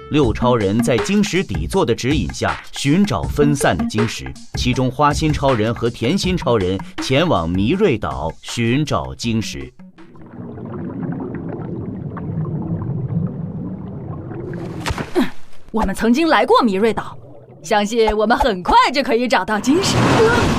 6超人在晶石底座的指引下寻找分散的晶石，其中花心超人和甜心超人前往迷瑞岛寻找晶石。 我们曾经来过迷瑞岛，相信我们很快就可以找到晶石。